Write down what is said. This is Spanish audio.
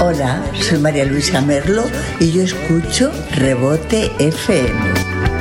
Hola, soy María Luisa Merlo y yo escucho Rebote FM.